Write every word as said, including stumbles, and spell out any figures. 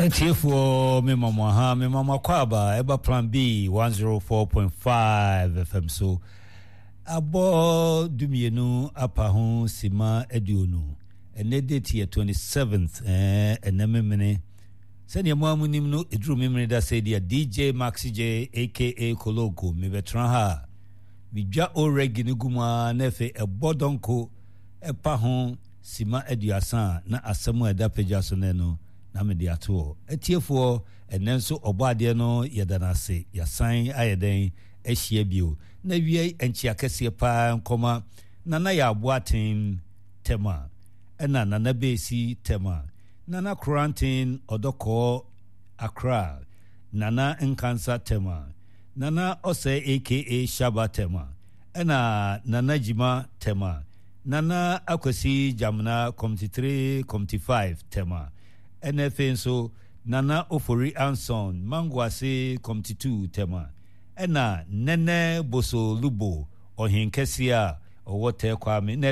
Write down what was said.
Etiefo me mama ha me mama kwaba eba plan B one oh four point five F M so abo dumienu apa ho sima aduonu ene date ye twenty-seventh eh enememene sene mo amunim no eduru memene da say dia D J Maxi J aka Kologo me betra ha bidwa oregi ne guma na fe ebodonko epa ho sima aduasa na asemu eda peja so ne no na me dia to etiefo enenso obade no yedanase yasan ayeden ehia bio na wie enchi akese pa nkoma na na ya aboaten tema ena na na besi tema na na quarantine odoko Accra na na nkansa tema na na ose aka Shaba tema ena na na jima tema na na akwasi jamna committee three committee five tema N F N so Nana Ofori Anson Mangwase committee two tema ena Nene Boso Lubo Ohinkesia Owote Kwame